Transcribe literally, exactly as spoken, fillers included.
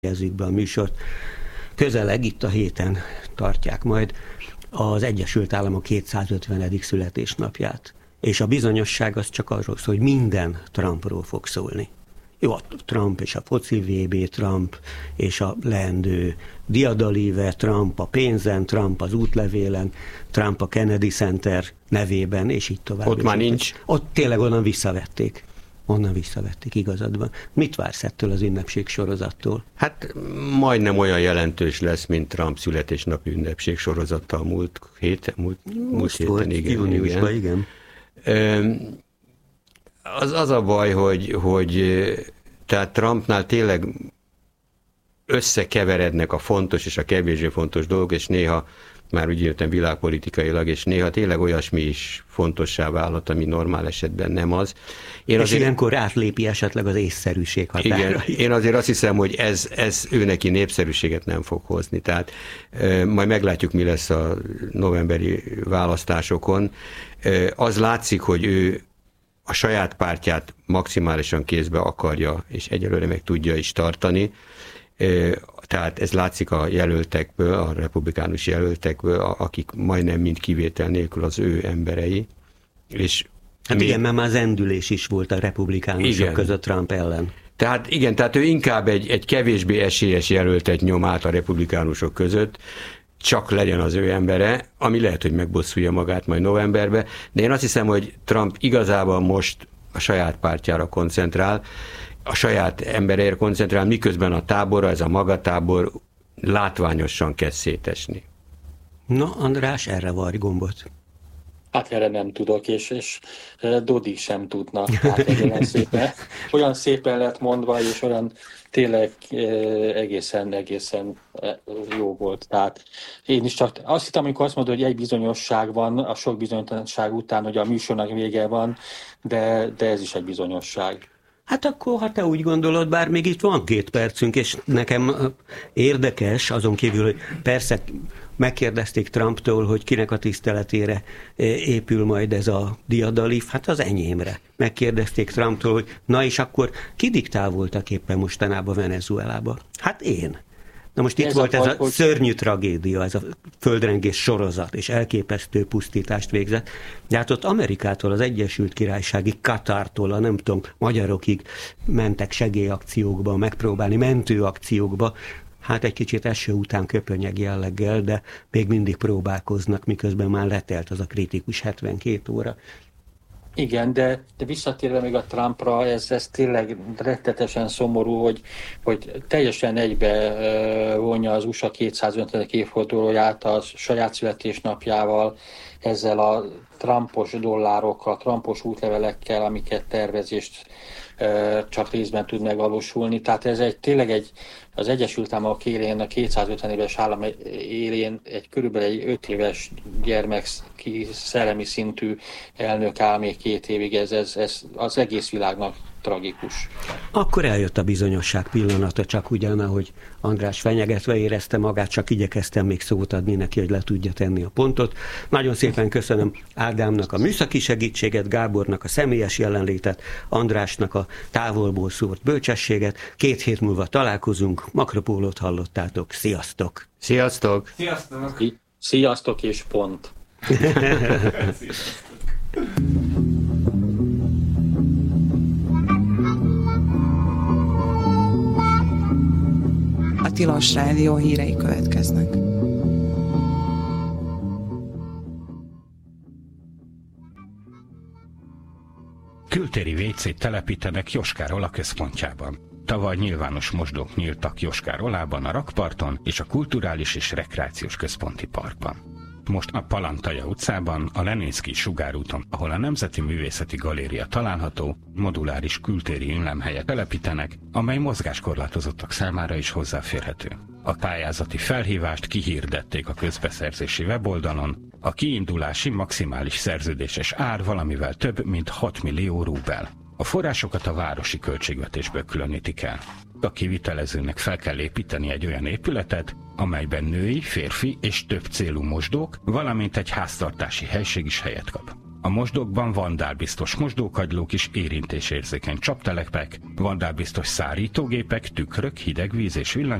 fejezzük be a műsort. Közeleg itt a héten tartják majd az Egyesült Államok kétszázötvenedik születésnapját. És a bizonyosság az csak arról szól, hogy minden Trumpról fog szólni. Jó, Trump és a foci vé bé, Trump és a leendő diadalíve, Trump a pénzen, Trump az útlevélen, Trump a Kennedy Center nevében, és így tovább. Ott már nincs. Ott tényleg onnan visszavették. Onnan visszavették, igazad van. Mit vársz ettől az ünnepség sorozattól? Hát majdnem olyan jelentős lesz, mint Trump születésnapi ünnepség sorozata a múlt héten. Múlt, múlt héten, volt, igen. júniusban, igen. igen. Az, az a baj, hogy, hogy tehát Trumpnál tényleg összekeverednek a fontos és a kevésbé fontos dolgok, és néha már úgy jöttem világpolitikailag, és néha tényleg olyasmi is fontossá válhat, ami normál esetben nem az. Én és azért, ilyenkor átlépi esetleg az észszerűség határait. Igen, én azért azt hiszem, hogy ez, ez ő neki népszerűséget nem fog hozni. Tehát e, majd meglátjuk, mi lesz a novemberi választásokon. E, az látszik, hogy ő a saját pártját maximálisan kézbe akarja, és egyelőre meg tudja is tartani. E, Tehát ez látszik a jelöltekből, a republikánus jelöltekből, akik majdnem mind kivétel nélkül az ő emberei. És hát mi... igen, mert már zendülés is volt a republikánusok igen. között Trump ellen. Tehát igen, tehát ő inkább egy, egy kevésbé esélyes jelöltet nyom át a republikánusok között, csak legyen az ő embere, ami lehet, hogy megbosszulja magát majd novemberbe, de én azt hiszem, hogy Trump igazából most a saját pártjára koncentrál, a saját embereire koncentrál, miközben a tábora, ez a magatábor látványosan kezd szétesni. Na, András, erre varj gombot. Hát erre nem tudok, és, és Dodi sem tudna. Hát olyan szépen, olyan szépen lett mondva, és olyan tényleg egészen, egészen jó volt. Tehát én is csak azt hittem, amikor azt mondod, hogy egy bizonyosság van, a sok bizonytalanság után, hogy a műsornak vége van, de, de ez is egy bizonyosság. Hát akkor, ha te úgy gondolod, bár még itt van két percünk, és nekem érdekes, azon kívül, hogy persze megkérdezték Trumptól, hogy kinek a tiszteletére épül majd ez a diadalív, hát az enyémre. Megkérdezték Trumptól, hogy na és akkor ki diktál voltak éppen mostanában Venezuelába? Hát én. Na most itt ez volt a, ez a hogy... szörnyű tragédia, ez a földrengés sorozat, és elképesztő pusztítást végzett. De hát ott Amerikától, az Egyesült Királysági Katartól, a nem tudom, magyarokig mentek segélyakciókba, megpróbálni mentőakciókba. Hát egy kicsit eső után köpönyeg jelleggel, de még mindig próbálkoznak, miközben már letelt az a kritikus hetvenkét óra. Igen, de, de visszatérve még a Trumpra, ez, ez tényleg rettetesen szomorú, hogy, hogy teljesen egybe vonja az u es á kétszázötvenedik évfordulóját a saját születésnapjával, ezzel a Trumpos dollárokkal, Trumpos útlevelekkel, amiket tervezést csak részben tud megvalósulni. Tehát ez egy, tényleg egy, az Egyesült Államok élén, a kétszázötven éves állam élén egy körülbelül egy öt éves gyermek szellemi szintű elnök áll még két évig, ez, ez, ez az egész világnak tragikus. Akkor eljött a bizonyosság pillanata, csak ugyan, ahogy András fenyegetve érezte magát, csak igyekeztem még szót adni neki, hogy le tudja tenni a pontot. Nagyon szépen köszönöm Ádámnak a műszaki segítséget, Gábornak a személyes jelenlétet, Andrásnak a távolból szórt bölcsességet. Két hét múlva találkozunk, Makropólót hallottátok. Sziasztok! Sziasztok! Sziasztok! Sziasztok és pont! A Tilos Rádió hírei következnek. Kültéri vécét telepítenek Joskárola központjában. Tavaly nyilvános mosdók nyíltak Joskárolában, a rakparton és a Kulturális és Rekreációs Központi Parkban. Most a Palantaja utcában, a Leninszky sugárúton, ahol a Nemzeti Művészeti Galéria található, moduláris kültéri ünlemhelyet telepítenek, amely mozgáskorlátozottak számára is hozzáférhető. A pályázati felhívást kihirdették a közbeszerzési weboldalon, a kiindulási maximális szerződéses ár valamivel több, mint hat millió rubel. A forrásokat a városi költségvetésből különítik el. A kivitelezőnek fel kell építeni egy olyan épületet, amelyben női, férfi és több célú mosdók, valamint egy háztartási helység is helyet kap. A mosdókban vandálbiztos mosdókagylók és érintésérzékeny csaptelepek, vandálbiztos szárítógépek, tükrök, hideg víz és villany